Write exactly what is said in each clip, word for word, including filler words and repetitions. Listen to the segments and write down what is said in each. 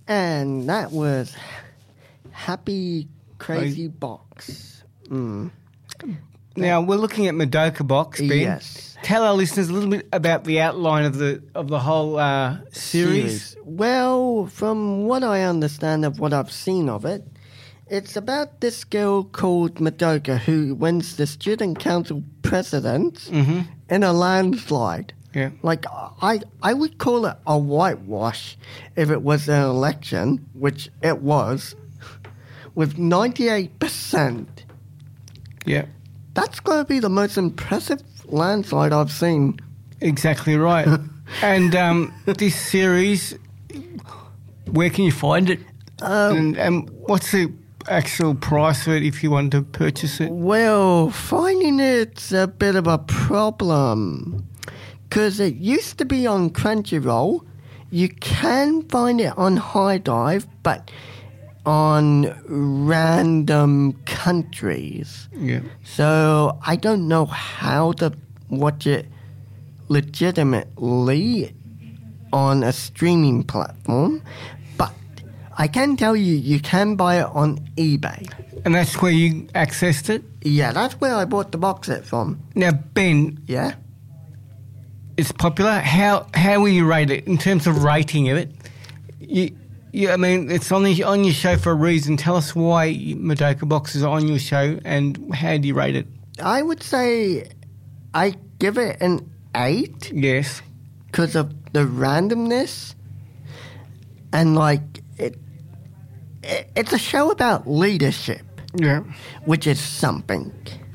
And that was Happy Crazy Box. Mm. Now, we're looking at Madoka Box, Ben. Yes. Tell our listeners a little bit about the outline of the of the whole uh, series. series. Well, from what I understand of what I've seen of it, it's about this girl called Madoka who wins the student council president Mm-hmm. in a landslide. Yeah. Like, I, I would call it a whitewash if it was an election, which it was, with ninety-eight percent. Yeah. That's going to be the most impressive landslide I've seen. Exactly right. And um, this series, where can you find it? Uh, and, and what's the actual price of it if you want to purchase it? Well, finding it's a bit of a problem. Because it used to be on Crunchyroll. You can find it on High Dive, but on random countries. Yeah. So I don't know how to watch it legitimately on a streaming platform, but I can tell you you can buy it on eBay. And that's where you accessed it? Yeah, that's where I bought the box set from. Now, Ben, Yeah? it's popular. How how will you rate it in terms of rating of it? You, you, I mean, it's on the, on your show for a reason. Tell us why Madoka Box is on your show and how do you rate it? I would say I give it an eight Yes. because of the randomness. And, like, it, it, it's a show about leadership, Yeah. which is something,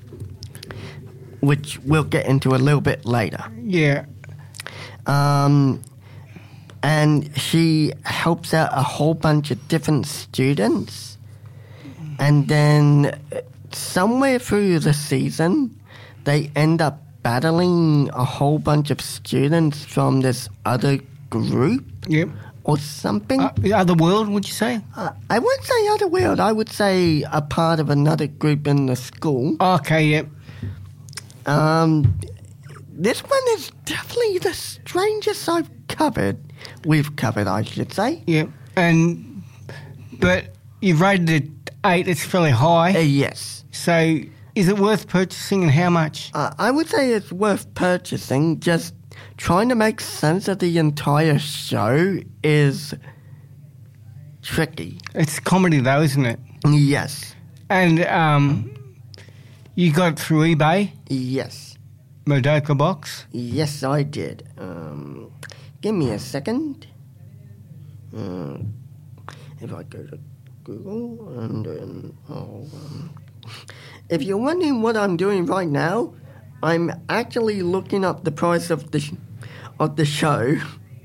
which we'll get into a little bit later. Yeah. Um, and she helps out a whole bunch of different students. And then uh, somewhere through the season, they end up battling a whole bunch of students from this other group Yep. or something. Uh, other world, would you say? Uh, I wouldn't say other world. I would say a part of another group in the school. Okay, yep. Um, this one is definitely the strangest I've covered. We've covered, I should say. Yep. And, but you've rated it eight, it's fairly high. Uh, yes. So is it worth purchasing and how much? Uh, I would say it's worth purchasing. Just trying to make sense of the entire show is tricky. It's comedy though, isn't it? Yes. And um, you got it through eBay, Yes. Madoka Box. Yes, I did. Um, give me a second. Uh, if I go to Google and then I'll... Um, if you're wondering what I'm doing right now, I'm actually looking up the price of the sh- of the show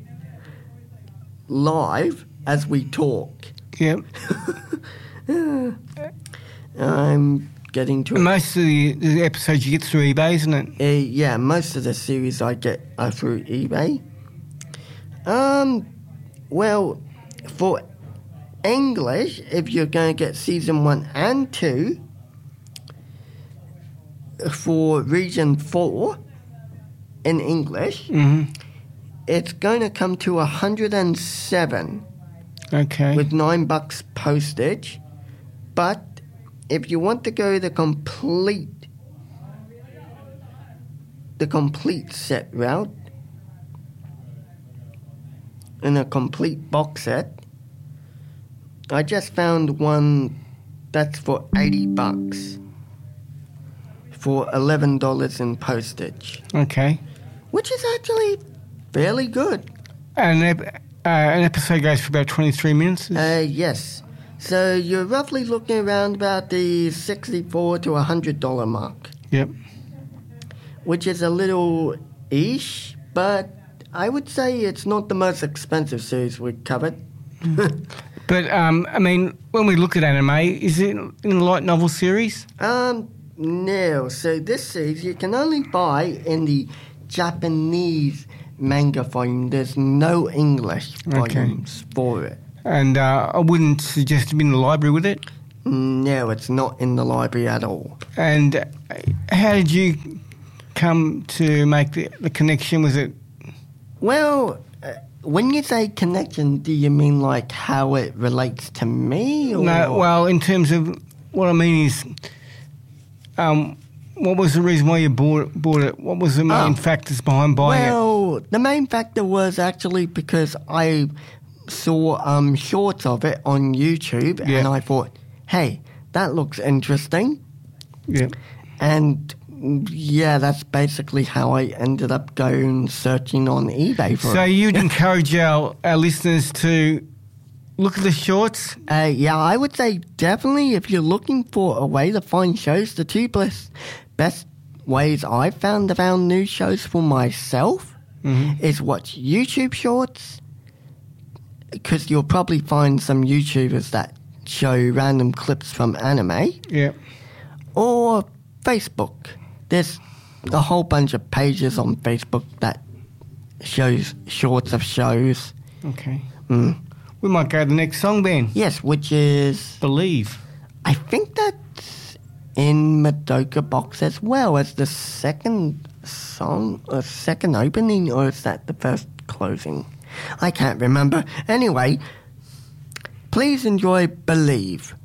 live as we talk. Yep. I'm getting to it. Most of the, the episodes you get through eBay, isn't it? Uh, yeah, most of the series I get are through eBay. Um, well, for English, if you're going to get season one and two, for region four in English, Mm-hmm. it's going to come to one hundred seven Okay. with nine bucks postage. But if you want to go the complete, the complete set route, in a complete box set, I just found one that's for eighty bucks. For eleven dollars in postage, Okay. which is actually fairly good. And ep- uh, an episode goes for about twenty-three minutes? Uh, yes. So you're roughly looking around about the sixty-four to one hundred dollars mark, Yep. which is a little ish, but I would say it's not the most expensive series we've covered. But, um, I mean, when we look at anime, is it in the light novel series? Um, no. So this series you can only buy in the Japanese manga volume. There's no English Okay. volumes for it. And uh, I wouldn't suggest to be in the library with it. No, it's not in the library at all. And uh, how did you come to make the, the connection? Was it... Well, uh, when you say connection, do you mean like how it relates to me? Or? No, well, in terms of what I mean is, um, what was the reason why you bought bought it? What was the main Oh. factors behind buying it? Well, the main factor was actually because I saw um, shorts of it on YouTube, Yeah. and I thought, hey, that looks interesting. Yeah. And mm, yeah, that's basically how I ended up going searching on eBay for So it. you'd encourage our, our listeners to look at the shorts? Uh, yeah, I would say definitely if you're looking for a way to find shows, the two best, best ways I've found to find new shows for myself Mm-hmm. is watch YouTube shorts, because you'll probably find some YouTubers that show random clips from anime, Yeah. or Facebook. There's a whole bunch of pages on Facebook that shows shorts of shows. Okay. Mm. We might go to the next song, Ben. Yes, which is... Believe. I think that's in Madoka Box as well as the second song, or second opening, or is that the first closing? I can't remember. Anyway, please enjoy Believe.